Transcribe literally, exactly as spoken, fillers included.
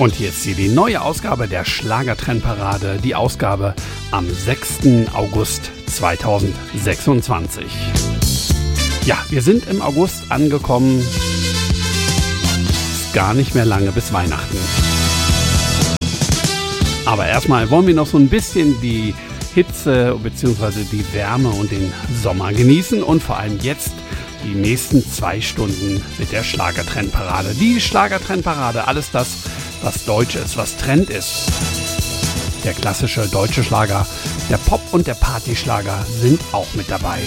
Und hier ist sie, die neue Ausgabe der Schlagertrendparade, die Ausgabe am sechsten August zweitausendsechsundzwanzig. Ja, wir sind im August angekommen. Ist gar nicht mehr lange bis Weihnachten. Aber erstmal wollen wir noch so ein bisschen die Hitze bzw. die Wärme und den Sommer genießen und vor allem jetzt die nächsten zwei Stunden mit der Schlagertrendparade. Die Schlagertrendparade, alles das, was deutsch ist, was Trend ist. Der klassische deutsche Schlager, der Pop- und der Partyschlager sind auch mit dabei.